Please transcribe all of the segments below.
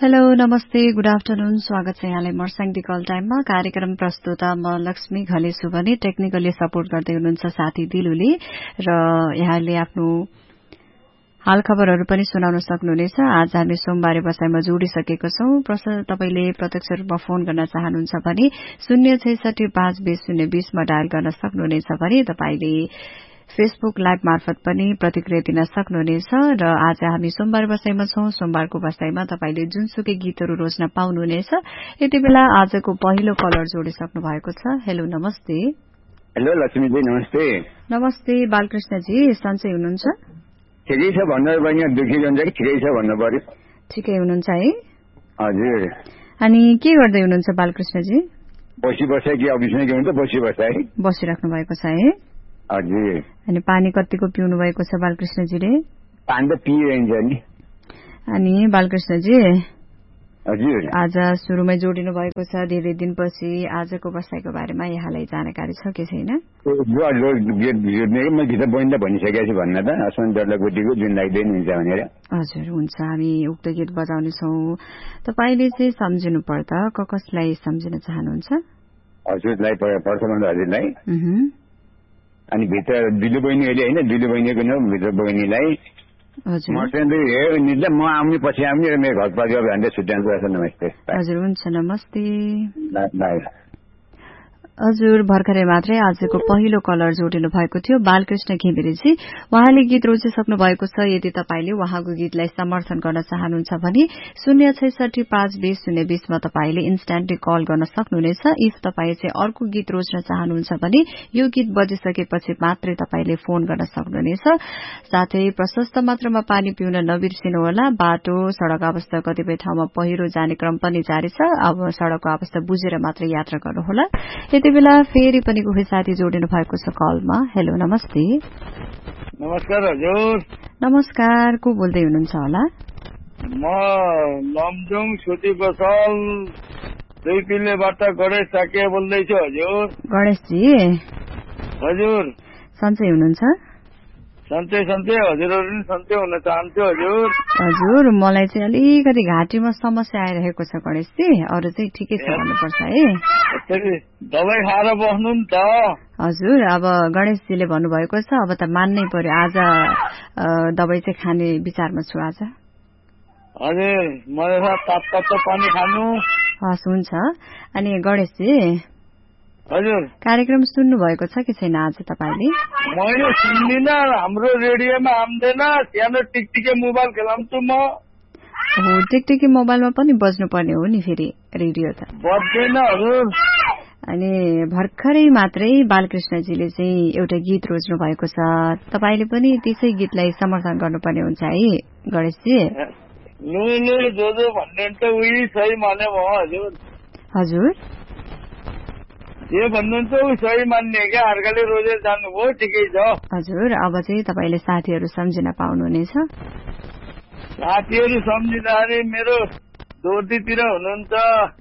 Hello नमस्ते good afternoon स्वागत छ यहाँलाई मर्साङ कल टाइममा कार्यक्रम प्रस्तुता म लक्ष्मी घलेसु भने टेक्निकली सपोर्ट गर्दै हुनुहुन्छ साथी दिलुले र यहाँले आफ्नो हाल खबरहरू पनि सुनाउन सक्नुहुनेछ। आज हामी सोमबारे बसाइमा जोडिसकेको छौं। प्रश्न तपाईले प्रत्यक्ष रूपमा फोन गर्न चाहनुहुन्छ भने 066522020 मा डायल गर्न सक्नुहुनेछ भने तपाईले फेसबुक लाइभ मार्फत पनि प्रतिक्रिया दिन सक्नुहुनेछ र आज हामी सोमबार बसाइमा छौं। सोमबारको बसाइमा तपाईले जुनसुकै गीतहरू रोज्न पाउनुहुनेछ। यति बेला आजको पहिलो कलर जोडिसक्नु भएको छ। हेलो नमस्ते। हेलो लक्ष्मीजी नमस्ते। नमस्ते बालकृष्णजी, सन्चै हुनुहुन्छ? ठिकै छ भन्नु पर्ने, दुखी हुन्छ कि ठिकै छ भन्नु पर्यो? ठिकै हुनुहुन्छ है? हजुर। अनि के गर्दै हुनुहुन्छ बालकृष्णजी? बसिबस्छ कि अफिसमै के हुन्छ बसिबस्छ है। बसिराख्नु भएको छ है? हजुर। अनि पानी कतिको पिउनु भएको छ बालकृष्णजीले? पानी त पिइरहन्छ नि। अनि बालकृष्णजी हजुर आज सुरुमै जोडिनु भएको छ धेरै दिनपछि। आजको बसाइको बारेमा यहाँलाई जानकारी छ कि छैन? म भित्र बहिनीलाई भनिसकेको छु भन्न त सन्दर्भको जुन लाग्दैन हुन्छ भनेर। हजुर हुन्छ, हामी उक्त गीत बजाउनेछौँ। तपाईले चाहिँ सम्झिनु पर्दा कसलाई सम्झिन चाहनुहुन्छ? हजुरलाई पर्छ हजुरलाई। अनि भित्र दिलु बहिनी अहिले होइन, दिलु बहिनीको नाम भित्र बहिनीलाई म आउने पछि आउने र मेरो घर परिवार भन्दै छुट्याउनु पर्छ। नमस्ते। हजुर हुन्छ, नमस्ते। हजुर भर्खरै मात्रै आजको पहिलो कलर जोडिनु भएको थियो बालकृष्ण घिमिरेजी। उहाँले गीत रोजिसक्नु भएको छ। यदि तपाईले उहाँको गीतलाई समर्थन गर्न चाहनुहुन्छ भने 066522020 मा तपाईले इन्स्ट्यान्टली कल गर्न सक्नुहुनेछ। इफ तपाईँ चाहिँ अर्को गीत रोज्न चाहनुहुन्छ भने यो गीत बजिसकेपछि मात्रै तपाईले फोन गर्न सक्नुहुनेछ। साथै प्रशस्त मात्रामा पानी पिउन नबिर्सिनुहोला। बाटो सड़क अवस्था कतिपय ठाउँमा पहिरो जाने क्रम पनि जारी छ। अब सड़कको अवस्था बुझेर मात्रै यात्रा गर्नुहोला। यति बेला फेरि पनि कोही साथी जोडिनु भएको छ कलमा। हेलो नमस्ते। नमस्कार हजुर। नमस्कार, को बोल्दै हुनुहुन्छ होला? म लमजुङ सुती बसल दुई पिल्लेबाट गणेश साकिया बोल्दैछु हजुर। गणेशजी हजुर सन्चै हुनुहुन्छ? सन्चै हजुरहरू पनि सन्चै हुन चाहन्छु हजुर। हजुर मलाई चाहिँ अलिकति घाँटीमा समस्या आइरहेको छ गणेशजी, अरू चाहिँ ठिकै छ भन्नुपर्छ है। दबाई खाएर बस्नु नि त। हजुर अब गणेशजीले भन्नुभएको छ, अब त मान्नै पर्यो। आज दबाई चाहिँ खाने विचारमा छु आज। हजुर मलाई तातो पानी खानु। हस् हुन्छ। अनि गणेशजी हजुर कार्यक्रम सुन्नु भएको छ कि छैन आज तपाईले? मैले सुन्दिन, हाम्रो रेडियोमा आउँदैन। सानो टिकटिके मोबाइल खेलाउँछु म। हो टिकटिके मोबाइलमा पनि बज्नु पर्ने हो नि फेरि रेडियो त बज्दैन हजुर। अनि भर्खरै मात्रै बालकृष्णजीले चाहिँ एउटा गीत रोज्नु भएको छ। तपाईले पनि त्यसै गीतलाई समर्थन गर्नुपर्ने हुन्छ है गणेशजी। जो भन्ने त उही सही माने भयो हजुर। हजुर जे भन्नुहुन्छ उ सही मान्ने क्या, अर्काले रोजेर जानुभयो ठिकै छ। हजुर अब चाहिँ तपाईले साथीहरू सम्झिन पाउनुहुनेछ। साथीहरू सम्झिँदाखेरि मेरो दोर्तीतिर हुनुहुन्छ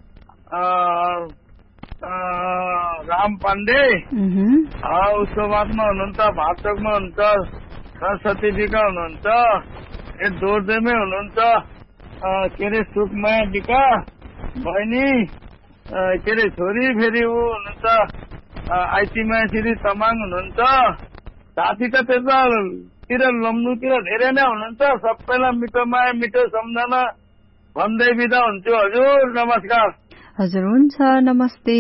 राम पाण्डे, उसको बादमा हुनुहुन्छ भातकमा हुनुहुन्छ सरस्वती विका हुनुहुन्छ, दोर्जेमै हुनुहुन्छ के अरे सुकमाया विका बहिनी, के अरे छोरी फेरि ऊ हुनुहुन्छ आइटीमा श्री तमाङ हुनुहुन्छ। साथी त त्यतातिर लम्नुतिर धेरै नै हुनुहुन्छ। सबैलाई मिठो माया मिठो सम्झना भन्दै बिदा हुन्छु हजुर। नमस्कार। हजुर हुन्छ, नमस्ते।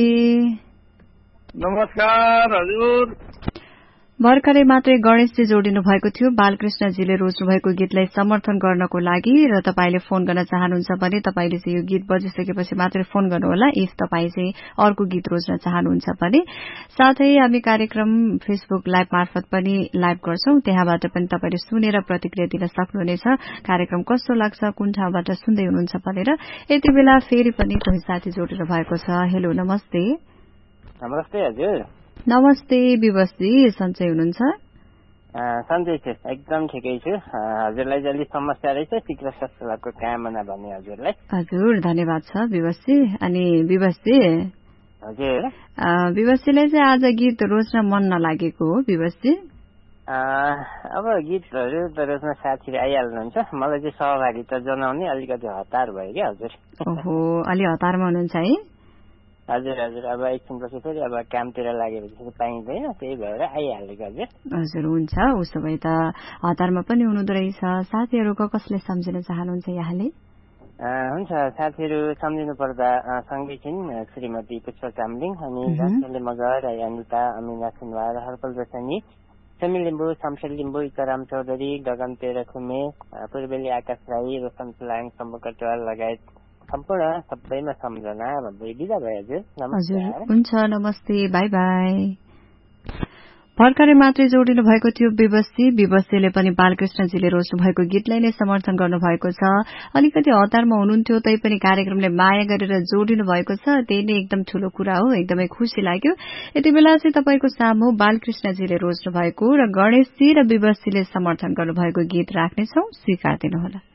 नमस्कार हजुर। भर्खरै मात्रै गणेशजी जोडिनु भएको थियो बालकृष्णजीले रोज्नु भएको गीतलाई समर्थन गर्नको लागि। र तपाईले फोन गर्न चाहनुहुन्छ भने तपाईले चाहिँ यो गीत बजिसकेपछि मात्रै फोन गर्नुहोला इफ तपाई चाहिँ अर्को गीत रोज्न चाहनुहुन्छ भने। साथै हामी कार्यक्रम फेसबुक लाइभ मार्फत पनि लाइभ गर्छौं, त्यहाँबाट पनि तपाईले सुनेर प्रतिक्रिया दिन सक्नुहुनेछ। कार्यक्रम कस्तो लाग्छ, कुन ठाउँबाट सुन्दै हुनुहुन्छ भनेर। यति बेला फेरि पनि कोही साथी जोडिनु भएको छ। हेलो नमस्ते। नमस्ते हजुर। नमस्ते विवशजी, सन्चै हुनुहुन्छ? सन्चै छु, एकदम ठिकै छु। हजुरलाई चाहिँ अलिक समस्या रहेछ, शीघ्र स्वास्थ्य लाभको कामना भने हजुरलाई। हजुर धन्यवाद छ विवशजी। अनि विवशजी हजुर विवशजीलाई चाहिँ आज गीत रोज्न मन नलागेको हो विवशजी? अब गीतहरू त रोज्न साथीहरू आइहाल्नुहुन्छ, मलाई चाहिँ सहभागिता जनाउने अलिकति हतार भयो क्या हजुर। ओहो, अलि हतारमा हुनुहुन्छ है? हजुर हजुर, अब एकछिनपछि फेरि अब कामतिर लागेपछि पाइँदैन, त्यही भएर आइहालेको हजुर। हजुर, हुन्छ। उसो भए त हतारमा पनि हुनुहुँदो रहेछ। साथीहरूको कसले सम्झिन चाहनुहुन्छ यहाँले? हुन्छ, साथीहरू सम्झिनु पर्दा सँगै छिन् श्रीमती पुष्पा चामलिङ, अनि जसले मगर, अनिता, अमिना सुनवार, हर्पल जोसनी, समी लिम्बू, शमशेर लिम्बू, इकाराम चौधरी, गगन तेह्रथुमे, पूर्वेली आकाश राई, रोशन फुलाङ, शम्भु कटवाल लगायत सम्पूर्ण सबैमा सम्झना भन्दै बिदा भयो हजुर। नमस्कार। हुन्छ, नमस्ते, बाई बाई। भर्खरै मात्रै जोडिनु भएको थियो विवस्तीले पनि बालकृष्णजीले रोज्नु भएको गीतलाई नै समर्थन गर्नुभएको छ। अलिकति हतारमा हुनुहुन्थ्यो, तैपनि कार्यक्रमले माया गरेर जोडिनु भएको छ, त्यही नै एकदम ठूलो कुरा हो। एकदमै खुशी लाग्यो। यति बेला चाहिँ तपाईको सामु बालकृष्णजीले रोज्नु भएको र गणेशजी र विवस्तीले समर्थन गर्नुभएको गीत राख्नेछौ, स्वीकार दिनुहोला।